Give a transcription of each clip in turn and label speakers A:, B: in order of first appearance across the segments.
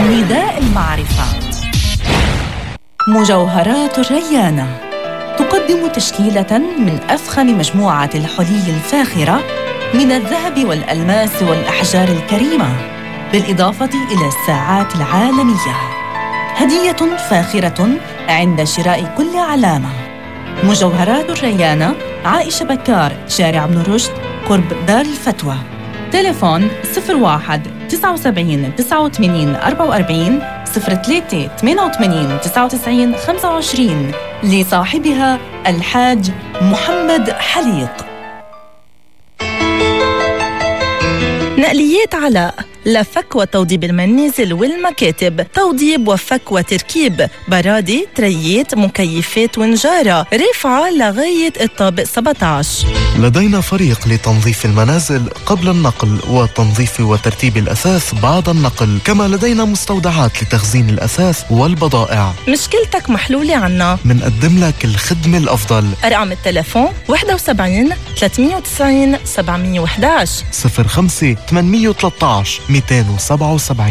A: نداء المعرفة. مجوهرات الريانة تقدم تشكيلة من أفخم مجموعة الحلي الفاخرة من الذهب والألماس والأحجار الكريمة، بالإضافة إلى الساعات العالمية. هدية فاخرة عند شراء كل علامة. مجوهرات الريانة، عائشة بكار، شارع ابن رشد، قرب دار الفتوى. تليفون 01 79 89 44 03 88 99 25 لصاحبها الحاج محمد حليق.
B: نقليات علاء، لفك وتوضيب المنازل والمكاتب، توضيب وفك وتركيب، برادي، تريات، مكيفات ونجارة، رفعة لغاية الطابق 17.
C: لدينا فريق لتنظيف المنازل قبل النقل وتنظيف وترتيب الأثاث بعد النقل، كما لدينا مستودعات لتخزين الأثاث والبضائع.
B: مشكلتك محلولة عنا،
C: منقدم لك الخدمة الأفضل.
B: أرقام التلفون 71 390 711
C: 05 813 277.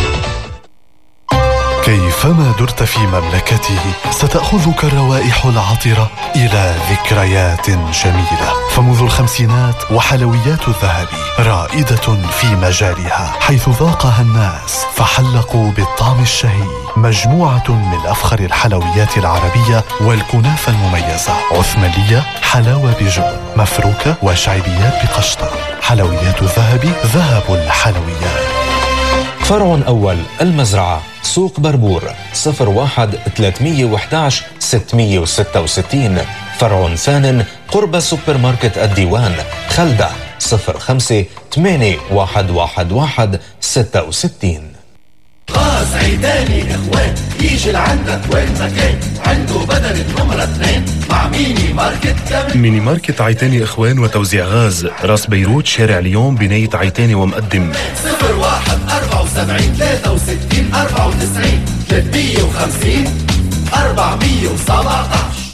D: كيفما درت في مملكته ستأخذك الروائح العطرة إلى ذكريات جميلة. فمنذ الخمسينات وحلويات الذهب رائدة في مجالها، حيث ذاقها الناس فحلقوا بالطعم الشهي. مجموعة من أفخر الحلويات العربية والكنافة المميزة، عثمانية، حلاوة بجبن، مفروكة وشعبيات بقشطة. حلويات الذهب، ذهب الحلويات.
E: فرع أول المزرعة، سوق بربور، 01 311 666. فرع ثان قرب سوبر ماركت الديوان، خلدة، 05 8111 66.
F: غاز عيداني اخوان يجي لعندك وين ما كان، عنده بدل النمرة 2 مع ميني ماركت كامل.
G: ميني ماركت عيتاني اخوان وتوزيع غاز، راس بيروت، شارع ليون، بناية عيتاني، ومقدم
F: 01 74 63 94 350 417.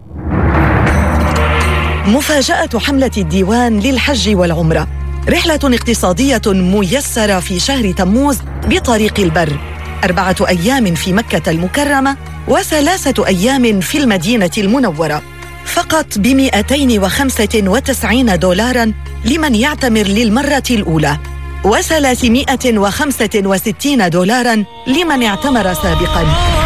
H: مفاجأة حملة الديوان للحج والعمرة، رحلة اقتصادية ميسرة في شهر تموز بطريق البر، 4 أيام في مكة المكرمة و3 أيام في المدينة المنورة، فقط $295 لمن يعتمر للمرة الأولى، و$365 لمن اعتمر سابقاً.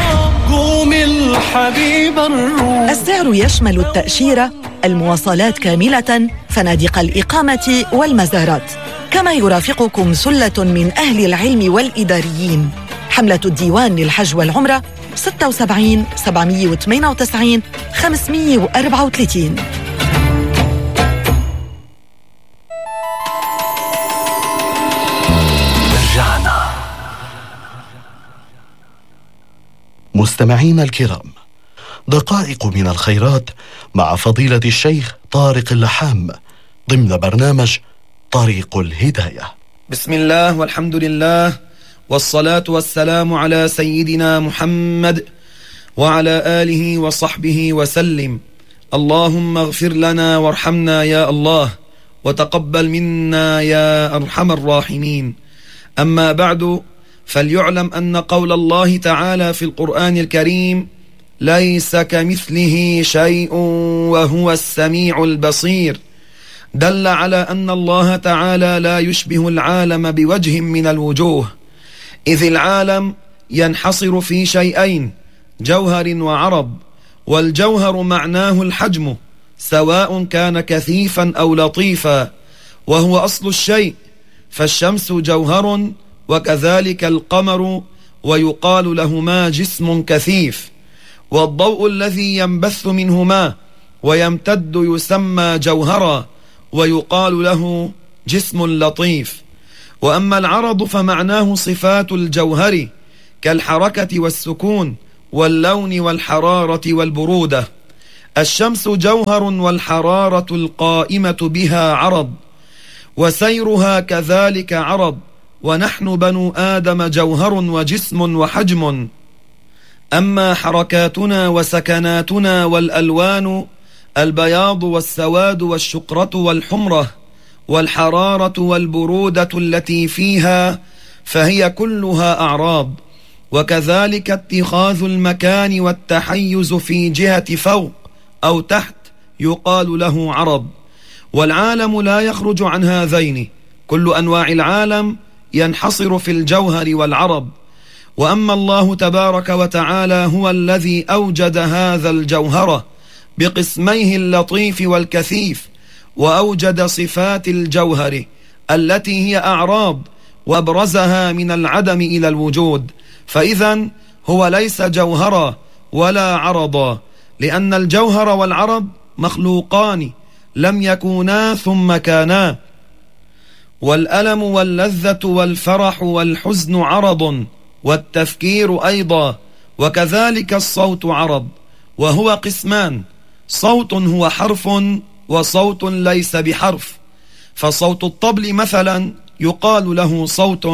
H: السعر يشمل التأشيرة، المواصلات كاملة، فنادق الإقامة والمزارات، كما يرافقكم سلة من أهل العلم والإداريين. حملة الديوان للحج والعمرة 76 798 534.
C: مستمعين الكرام، دقائق من الخيرات مع فضيلة الشيخ طارق اللحام ضمن برنامج طريق الهداية.
I: بسم الله والحمد لله والصلاة والسلام على سيدنا محمد وعلى آله وصحبه وسلم. اللهم اغفر لنا وارحمنا يا الله، وتقبل منا يا أرحم الراحمين. أما بعد، فليعلم أن قول الله تعالى في القرآن الكريم: ليس كمثله شيء وهو السميع البصير، دل على أن الله تعالى لا يشبه العالم بوجه من الوجوه، إذ العالم ينحصر في شيئين: جوهر وعرض. والجوهر معناه الحجم، سواء كان كثيفا أو لطيفا، وهو أصل الشيء، فالشمس جوهر وكذلك القمر، ويقال لهما جسم كثيف. والضوء الذي ينبث منهما ويمتد يسمى جوهرا، ويقال له جسم لطيف. وأما العرض فمعناه صفات الجوهر كالحركة والسكون واللون والحرارة والبرودة. الشمس جوهر، والحرارة القائمة بها عرض، وسيرها كذلك عرض. ونحن بنو آدم جوهر وجسم وحجم. أما حركاتنا وسكناتنا والألوان، البياض والسواد والشقرة والحمرة والحرارة والبرودة التي فيها، فهي كلها أعراض. وكذلك اتخاذ المكان والتحيز في جهة فوق أو تحت يقال له عرض. والعالم لا يخرج عن هذين، كل أنواع العالم ينحصر في الجوهر والعرض. وأما الله تبارك وتعالى هو الذي أوجد هذا الجوهر بقسميه اللطيف والكثيف، وأوجد صفات الجوهر التي هي أعراض وأبرزها من العدم إلى الوجود، فإذن هو ليس جوهرا ولا عرضا، لأن الجوهر والعرض مخلوقان لم يكونا ثم كانا. والألم واللذة والفرح والحزن عرض، والتفكير أيضا، وكذلك الصوت عرض، وهو قسمان: صوت هو حرف، وصوت ليس بحرف. فصوت الطبل مثلا يقال له صوت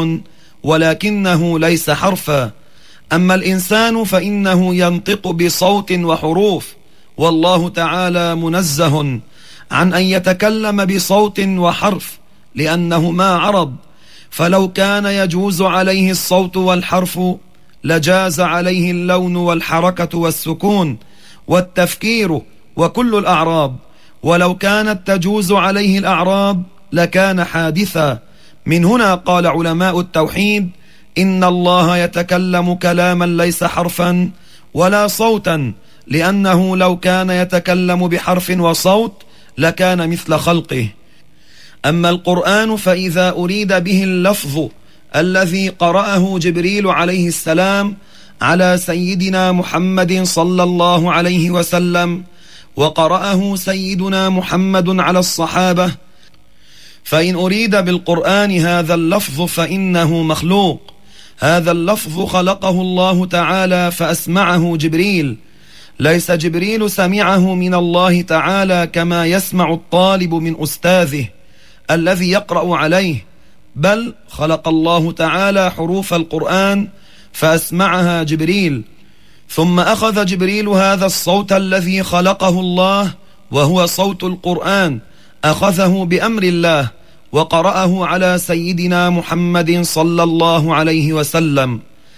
I: ولكنه ليس حرفا. أما الإنسان فإنه ينطق بصوت وحروف، والله تعالى منزه عن أن يتكلم بصوت وحرف لأنهما عرض. فلو كان يجوز عليه الصوت والحرف لجاز عليه اللون والحركة والسكون والتفكير وكل الأعراب، ولو كانت تجوز عليه الأعراب لكان حادثا. من هنا قال علماء التوحيد: إن الله يتكلم كلاما ليس حرفا ولا صوتا، لأنه لو كان يتكلم بحرف وصوت لكان مثل خلقه. أما القرآن فإذا أريد به اللفظ الذي قرأه جبريل عليه السلام على سيدنا محمد صلى الله عليه وسلم، وقرأه سيدنا محمد على الصحابة، فإن أريد بالقرآن هذا اللفظ فإنه مخلوق. هذا اللفظ خلقه الله تعالى فأسمعه جبريل، ليس جبريل سمعه من الله تعالى كما يسمع الطالب من أستاذه الذي يقرأ عليه، بل خلق الله تعالى حروف القرآن فأسمعها جبريل، ثم أخذ جبريل هذا الصوت الذي خلقه الله وهو صوت القرآن، أخذه بأمر الله وقرأه على سيدنا محمد صلى الله عليه وسلم.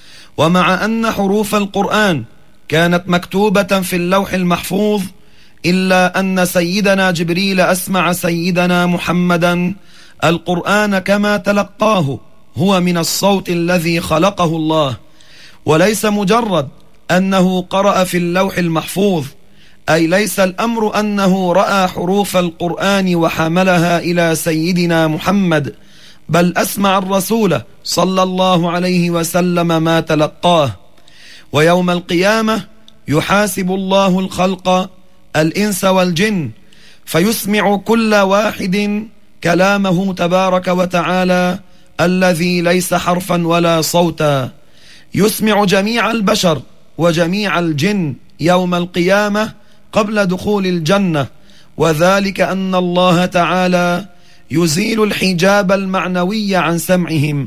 I: ومع أن حروف القرآن كانت مكتوبة في اللوح المحفوظ، إلا أن سيدنا جبريل أسمع سيدنا محمدا القرآن كما تلقاه هو من الصوت الذي خلقه الله، وليس مجرد أنه قرأ في اللوح المحفوظ، أي ليس الأمر أنه رأى حروف القرآن وحملها إلى سيدنا محمد، بل أسمع الرسول صلى الله عليه وسلم ما تلقاه. ويوم القيامة يحاسب الله الخلق الإنس والجن، فيسمع كل واحد كلامه تبارك وتعالى الذي ليس حرفا ولا صوتا. يسمع جميع البشر وجميع الجن يوم القيامة قبل دخول الجنة، وذلك أن الله تعالى يزيل الحجاب المعنوي عن سمعهم،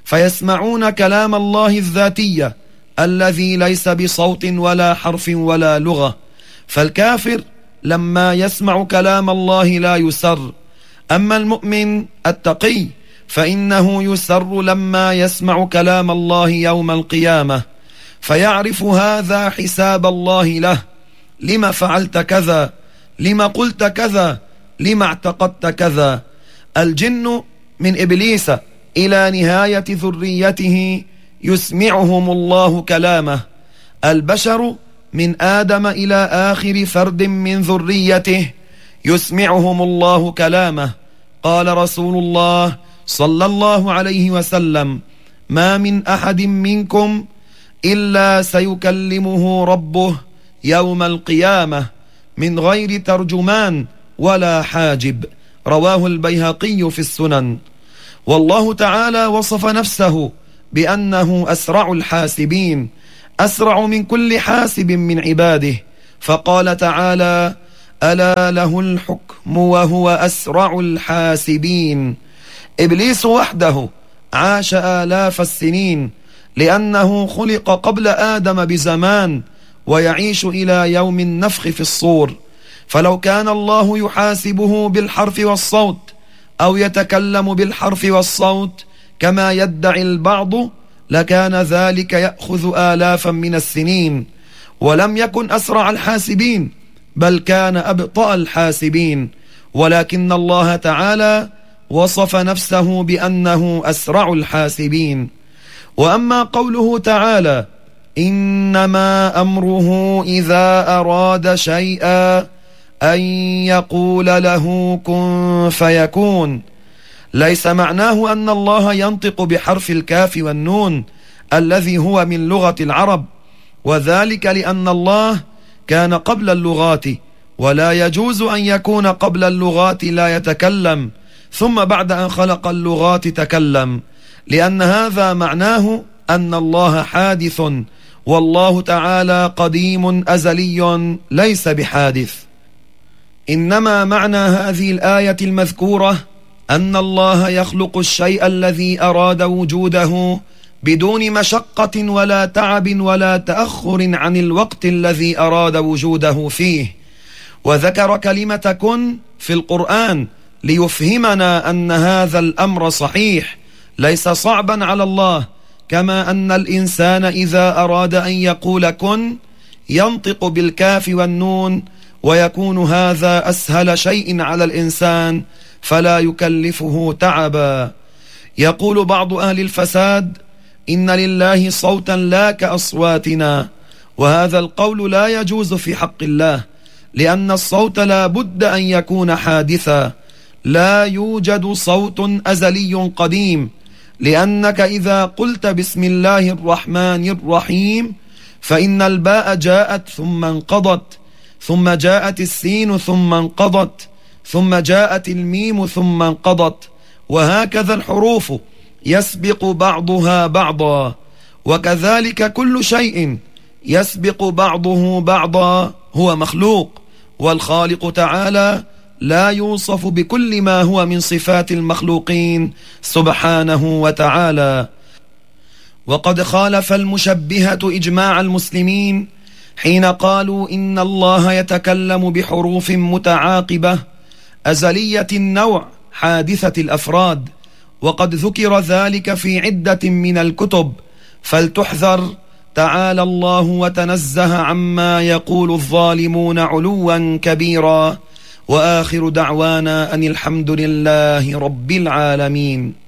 I: فيسمعون كلام الله الذاتي الذي ليس بصوت ولا حرف ولا لغة. فالكافر لما يسمع كلام الله لا يسر، أما المؤمن التقي فإنه يسر لما يسمع كلام الله يوم القيامة، فيعرف هذا حساب الله له: لما فعلت كذا، لما قلت كذا، لما اعتقدت كذا. الجن من إبليس إلى نهاية ذريته يسمعهم الله كلامه، البشر من آدم إلى آخر فرد من ذريته يسمعهم الله كلامه. قال رسول الله صلى الله عليه وسلم: ما من أحد منكم إلا سيكلمه ربه يوم القيامة من غير ترجمان ولا حاجب. رواه البيهقي في السنن. والله تعالى وصف نفسه بأنه أسرع الحاسبين، أسرع من كل حاسب من عباده، فقال تعالى: ألا له الحكم وهو أسرع الحاسبين. إبليس وحده عاش آلاف السنين، لأنه خلق قبل آدم بزمان ويعيش إلى يوم النفخ في الصور. فلو كان الله يحاسبه بالحرف والصوت أو يتكلم بالحرف والصوت كما يدعي البعض لكان ذلك يأخذ آلافا من السنين، ولم يكن أسرع الحاسبين بل كان أبطأ الحاسبين، ولكن الله تعالى وصف نفسه بأنه أسرع الحاسبين. وأما قوله تعالى إنما أمره إذا أراد شيئا أن يقول له كن فيكون، ليس معناه أن الله ينطق بحرف الكاف والنون الذي هو من لغة العرب، وذلك لأن الله كان قبل اللغات، ولا يجوز أن يكون قبل اللغات لا يتكلم ثم بعد أن خلق اللغات تكلم، لأن هذا معناه أن الله حادث، والله تعالى قديم أزلي ليس بحادث. إنما معنى هذه الآية المذكورة أن الله يخلق الشيء الذي أراد وجوده بدون مشقة ولا تعب ولا تأخر عن الوقت الذي أراد وجوده فيه. وذكر كلمة كن في القرآن ليفهمنا أن هذا الأمر صحيح ليس صعبا على الله، كما أن الإنسان إذا أراد أن يقول كن ينطق بالكاف والنون، ويكون هذا أسهل شيء على الإنسان فلا يكلفه تعبا. يقول بعض أهل الفساد إن لله صوتا لا كأصواتنا، وهذا القول لا يجوز في حق الله، لأن الصوت لا بد أن يكون حادثا، لا يوجد صوت أزلي قديم، لأنك إذا قلت بسم الله الرحمن الرحيم فإن الباء جاءت ثم انقضت، ثم جاءت السين ثم انقضت، ثم جاءت الميم ثم انقضت، وهكذا الحروف يسبق بعضها بعضا، وكذلك كل شيء يسبق بعضه بعضا هو مخلوق، والخالق تعالى لا يوصف بكل ما هو من صفات المخلوقين سبحانه وتعالى. وقد خالف المشبهة إجماع المسلمين حين قالوا إن الله يتكلم بحروف متعاقبة أزلية النوع حادثة الأفراد، وقد ذكر ذلك في عدة من الكتب، فلتحذر، تعالى الله وتنزه عما يقول الظالمون علوا كبيرا. وآخر دعوانا أن الحمد لله رب العالمين.